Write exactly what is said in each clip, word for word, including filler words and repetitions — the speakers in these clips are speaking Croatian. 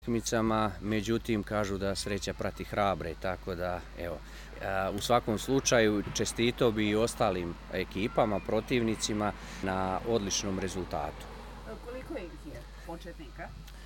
utakmicama, međutim kažu da sreća prati hrabre, tako da evo, u svakom slučaju čestitao bi i ostalim ekipama, protivnicima na odličnom rezultatu. Koliko ih je početnika?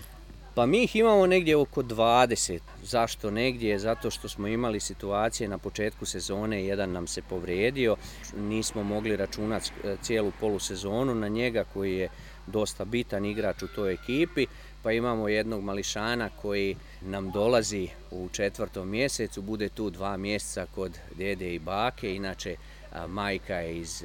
Pa mi ih imamo negdje oko dvadeset. Zašto negdje? Zato što smo imali situacije na početku sezone, jedan nam se povrijedio, nismo mogli računati cijelu polusezonu na njega koji je dosta bitan igrač u toj ekipi, pa imamo jednog mališana koji nam dolazi u četvrtom mjesecu, bude tu dva mjeseca kod dede i bake, inače majka je iz,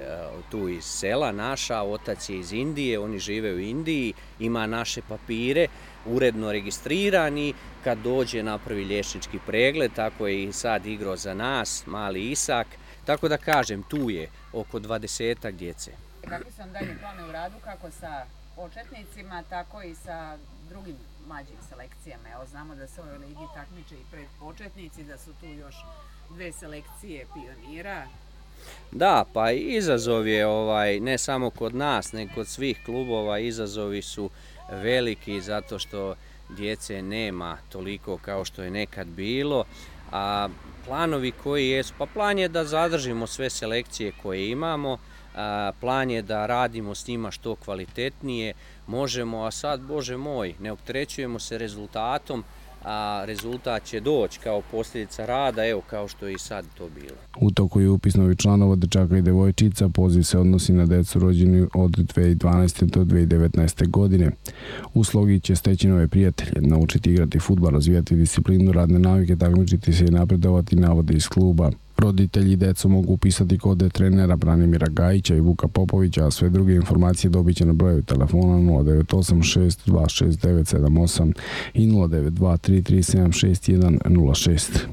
tu iz sela naša, otac je iz Indije, oni žive u Indiji, ima naše papire, uredno registrirani, kad dođe napravi liječnički pregled, tako je i sad igrao za nas, mali Isak, tako da kažem, tu je oko dvadesetak djece. Kakvi su vam dalje planovi u radu, kako sa početnicima, tako i sa drugim mlađim selekcijama? Evo, znamo da se u ovoj ligi takmiče i pred početnici, da su tu još dve selekcije pionira. Da, pa izazov je ovaj, ne samo kod nas, nego kod svih klubova, izazovi su veliki zato što djece nema toliko kao što je nekad bilo, a planovi koji jesu, pa plan je da zadržimo sve selekcije koje imamo, a plan je da radimo s njima što kvalitetnije možemo, a sad, Bože moj, ne opterećujemo se rezultatom, a rezultat će doći kao posljedica rada, evo kao što je i sad to bilo. U toku je upis novih članova dečaka i devojčica, poziv se odnosi na decu rođeni od dvije tisuće dvanaeste. do dvije tisuće devetnaeste. godine. U slogi će steći nove prijatelje, naučiti igrati fudbal, razvijati disciplinu, radne navike, takmičiti se i napredovati, navode iz kluba. Roditelji i deco mogu upisati kode trenera Branimira Gajića i Vuka Popovića, a sve druge informacije dobit će na broju telefona nula devet osam šest dva šest devet sedam osam i nula devet dva tri tri sedam šest jedan nula šest.